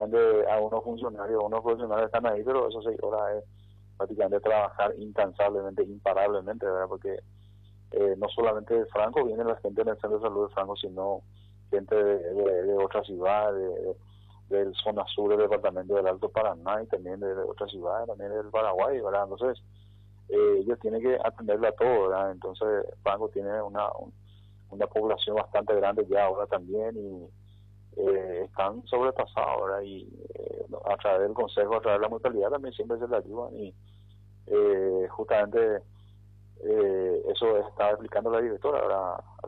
prácticamente algunos funcionarios, unos profesionales están ahí, pero esas 6 horas es prácticamente trabajar incansablemente, imparablemente, ¿verdad? Porque no solamente de Franco viene la gente en el centro de salud de Franco, sino gente de otras ciudades, del zona sur del departamento del Alto Paraná y también de otras ciudades, también del Paraguay, ¿verdad? Entonces, ellos tienen que atenderle a todo, ¿verdad? Entonces, Franco tiene una población bastante grande ya ahora también y están sobrepasados, ¿verdad? Y a través del consejo, a través de la mutualidad también siempre se le ayudan y justamente eso estaba explicando la directora, ¿verdad?